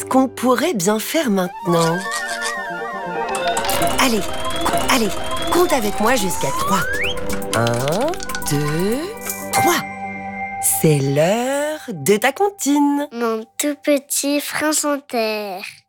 qu'on pourrait bien faire maintenant? Allez, compte avec moi jusqu'à 3. 1, 2, 3. C'est l'heure de ta comptine. Mon tout petit prince en terre.